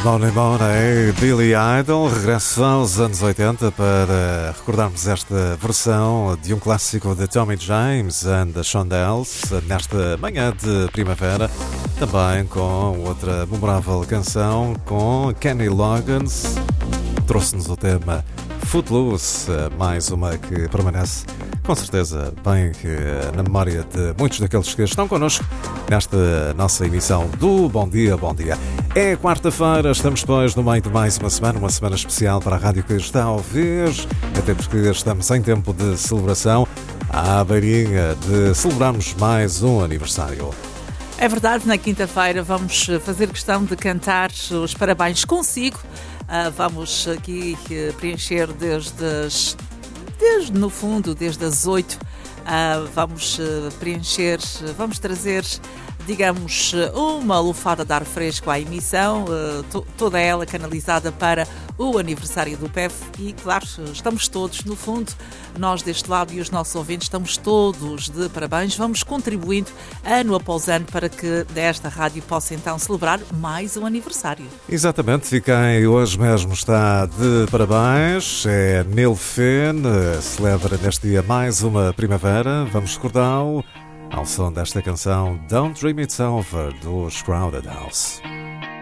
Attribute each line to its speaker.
Speaker 1: Money Money, Billy Idol, regresso aos anos 80 para recordarmos esta versão de um clássico de Tommy James and the Shondells nesta manhã de primavera, também com outra memorável canção com Kenny Loggins, trouxe-nos o tema Footloose, mais uma que permanece com certeza bem na memória de muitos daqueles que estão connosco nesta nossa emissão do Bom Dia, Bom Dia. É quarta-feira, estamos depois no meio de mais uma semana especial para a rádio que está a ouvir, até porque estamos em tempo de celebração, à beirinha de celebrarmos mais um aniversário.
Speaker 2: É verdade, na quinta-feira vamos fazer questão de cantar os parabéns consigo. Vamos aqui preencher desde no fundo, desde as 8, vamos preencher, vamos trazer, digamos, uma lufada de ar fresco à emissão, toda ela canalizada para o aniversário do PEF e, claro, estamos todos, no fundo, nós deste lado e os nossos ouvintes, estamos todos de parabéns, vamos contribuindo ano após ano para que esta rádio possa então celebrar mais um aniversário.
Speaker 1: Exatamente, e quem hoje mesmo está de parabéns é Neil Finn, celebra neste dia mais uma primavera, vamos recordá-lo ao som desta canção Don't Dream It's Over, dos Crowded House.